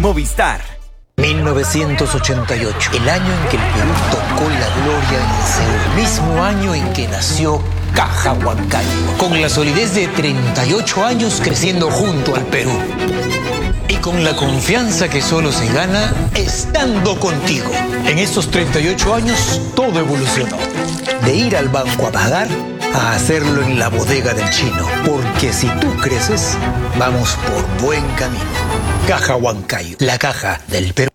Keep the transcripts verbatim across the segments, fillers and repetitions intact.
Movistar. mil novecientos ochenta y ocho, el año en que el Perú tocó la gloria en el Seúl. Mismo año en que nació Caja Huancayo, con la solidez de treinta y ocho años creciendo junto al Perú. Y con la confianza que solo se gana estando contigo. En estos treinta y ocho años todo evolucionó. De ir al banco a pagar a hacerlo en la bodega del chino. Porque si tú creces, vamos por buen camino. Caja Huancayo, la caja del Perú.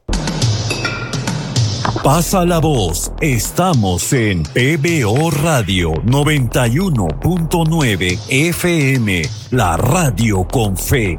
Pasa la voz. Estamos en P B O Radio noventa y uno punto nueve F M, la radio con fe.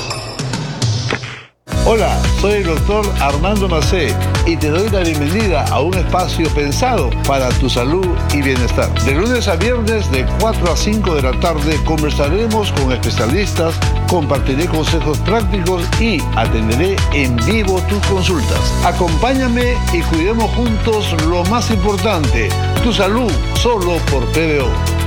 Hola, soy el doctor Armando Macé y te doy la bienvenida a un espacio pensado para tu salud y bienestar. De lunes a viernes de cuatro a cinco de la tarde conversaremos con especialistas, compartiré consejos prácticos y atenderé en vivo tus consultas. Acompáñame y cuidemos juntos lo más importante, tu salud, solo por P B O.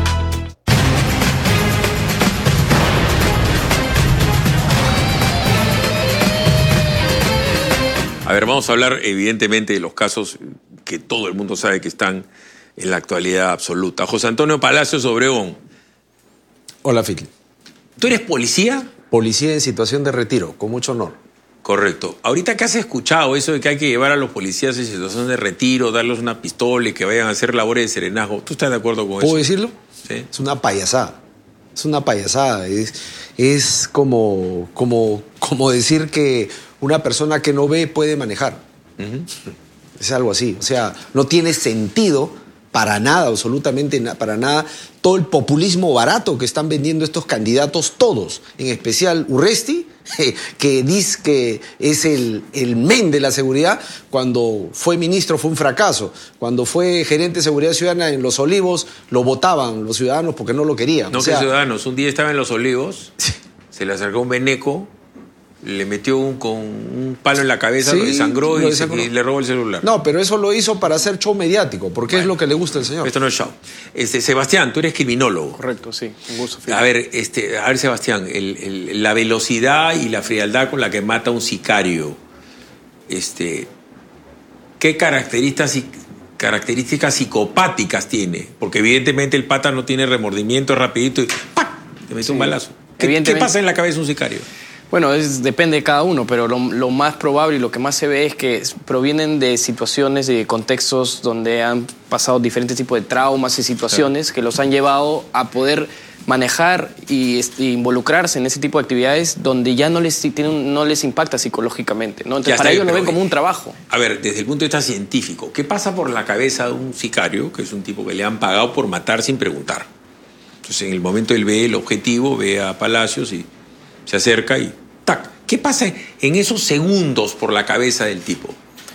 A ver, vamos a hablar evidentemente de los casos que todo el mundo sabe que están en la actualidad absoluta. José Antonio Palacios Obregón. Hola, Phil. ¿Tú eres policía? Policía en situación de retiro, con mucho honor. Correcto. Ahorita que has escuchado eso de que hay que llevar a los policías en situación de retiro, darles una pistola y que vayan a hacer labores de serenazgo, ¿tú estás de acuerdo con eso? ¿Puedo decirlo? Sí. Es una payasada. Es una payasada. Es, es como, como, como decir que una persona que no ve puede manejar. Uh-huh. Es algo así. O sea, no tiene sentido para nada, absolutamente na- para nada, todo el populismo barato que están vendiendo estos candidatos todos, en especial Urresti, que dice que es el, el men de la seguridad. Cuando fue ministro fue un fracaso. Cuando fue gerente de seguridad ciudadana en Los Olivos, lo votaban los ciudadanos porque no lo querían. No, o sea, que ciudadanos. Un día estaba en Los Olivos, se le acercó un veneco, le metió un, con un palo en la cabeza, sí, lo desangró, lo desangró. Y, se, y le robó el celular. No, pero eso lo hizo para hacer show mediático, porque bueno, es lo que le gusta al señor. Esto no es show. Este, Sebastián, tú eres criminólogo. Correcto, sí. Un gusto. A ver, este, a ver, Sebastián, el, el, la velocidad y la frialdad con la que mata un sicario, este, ¿qué características, características psicopáticas tiene? Porque evidentemente el pata no tiene remordimiento, es rapidito y ¡pac! Te mete sí. un balazo. ¿Qué, ¿Qué pasa en la cabeza de un sicario? Bueno, es, depende de cada uno, pero lo, lo más probable y lo que más se ve es que provienen de situaciones, de contextos donde han pasado diferentes tipos de traumas y situaciones claro. que los han llevado a poder manejar y, y involucrarse en ese tipo de actividades donde ya no les, tienen, no les impacta psicológicamente, ¿no? Entonces, para ellos lo ven como un trabajo. A ver, desde el punto de vista científico, ¿qué pasa por la cabeza de un sicario, que es un tipo que le han pagado por matar sin preguntar? Entonces, en el momento él ve el objetivo, ve a Palacios y se acerca y ¡tac! ¿Qué pasa en esos segundos por la cabeza del tipo?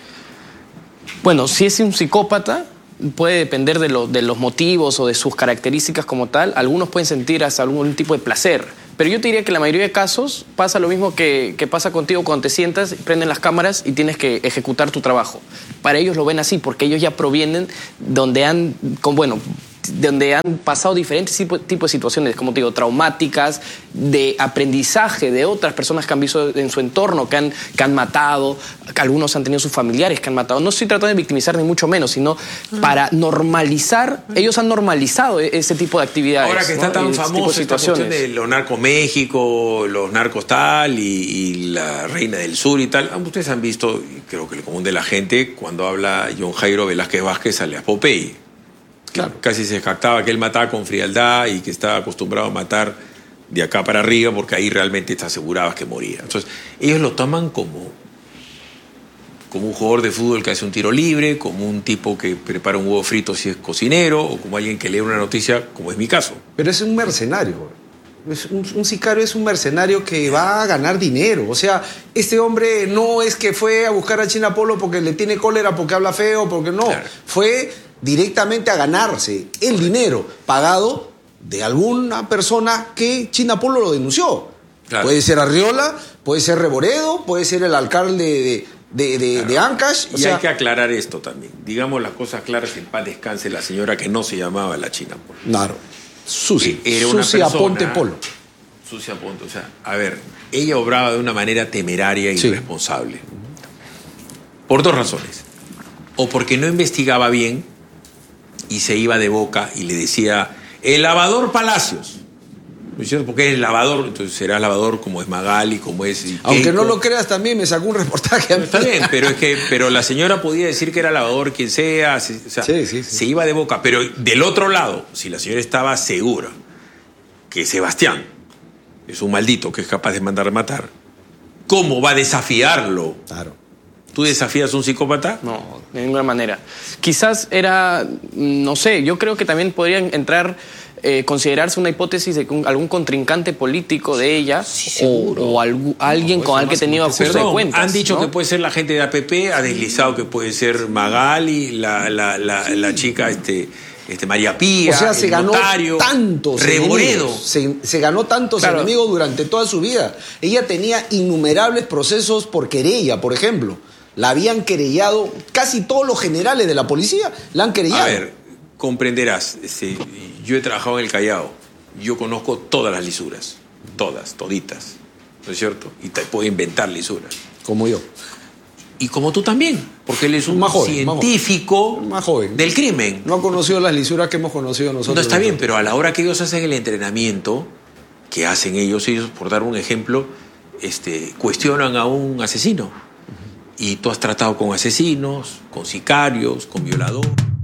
Bueno, si es un psicópata, puede depender de, lo, de los motivos o de sus características como tal. Algunos pueden sentir hasta algún tipo de placer. Pero yo te diría que en la mayoría de casos pasa lo mismo que, que pasa contigo cuando te sientas, prenden las cámaras y tienes que ejecutar tu trabajo. Para ellos lo ven así, porque ellos ya provienen donde han, con, bueno, donde han pasado diferentes tipos tipo de situaciones, como te digo, traumáticas, de aprendizaje de otras personas que han visto en su entorno, que han, que han matado, que algunos han tenido sus familiares que han matado. No estoy tratando de victimizar ni mucho menos, sino para normalizar, ellos han normalizado ese tipo de actividades. Ahora que está ¿no? tan Ese famoso esta cuestión de los narcos México, los narcos tal y, y la reina del sur y tal, ustedes han visto, y creo que el común de la gente, cuando habla John Jairo Velázquez Vázquez alias Popeye. Claro. Casi se jactaba que él mataba con frialdad y que estaba acostumbrado a matar de acá para arriba porque ahí realmente te asegurabas que moría. Entonces, ellos lo toman como, como un jugador de fútbol que hace un tiro libre, como un tipo que prepara un huevo frito si es cocinero, o como alguien que lee una noticia, como es mi caso. Pero es un mercenario. Es un, un sicario es un mercenario que va a ganar dinero. O sea, este hombre no es que fue a buscar a China Polo porque le tiene cólera, porque habla feo, porque no. Claro. Fue directamente a ganarse el dinero pagado de alguna persona que China Polo lo denunció. Claro. Puede ser Arriola, puede ser Reboredo, puede ser el alcalde de, de, de, claro. de Ancash. Y o sea, hay que aclarar esto también. Digamos las cosas claras, que en paz descanse la señora que no se llamaba la China Polo. Claro. Susi. Era una Susi persona, Aponte Polo. Sucia Ponte, o sea, a ver, ella obraba de una manera temeraria e Sí. irresponsable. Por dos razones. O porque no investigaba bien y se iba de boca y le decía, el lavador Palacios. ¿No es cierto? Porque es el lavador, entonces será lavador como es Magali, como es... Aunque Keiko. no lo creas, también me sacó un reportaje a mí. Está bien, pero es que pero la señora podía decir que era lavador quien sea, se, o sea, Sí, sí, sí. se iba de boca. Pero del otro lado, si la señora estaba segura que Sebastián es un maldito que es capaz de mandar a matar, ¿cómo va a desafiarlo? Claro. ¿Tú desafías a un psicópata? No, de ninguna manera. Quizás era, no sé, yo creo que también podrían entrar, eh, considerarse una hipótesis de que un- algún contrincante político de ella o, o algu- alguien No, con eso el que más tenido como que ajuste de Perdón, cuentas. han dicho ¿no? que puede ser la gente de A P P, ha deslizado que puede ser Magali, la, la, la, la chica este, este María Pía, O sea, se el ganó notario, tantos Reboredo. enemigos. Se, se ganó tantos Claro. enemigos durante toda su vida. Ella tenía innumerables procesos por querella, por ejemplo. La habían querellado casi todos los generales de la policía. La han querellado. A ver, comprenderás, este, yo he trabajado en el Callao, yo conozco todas las lisuras, todas, toditas, ¿no es cierto? Y te puedo inventar lisuras. Como yo. Y como tú también, porque él es un Más joven, más científico Más joven. del crimen. No ha conocido las lisuras que hemos conocido nosotros. No está bien, pero a la hora que ellos hacen el entrenamiento, que hacen ellos, ellos, por dar un ejemplo, este, cuestionan a un asesino. Y tú has tratado con asesinos, con sicarios, con violadores.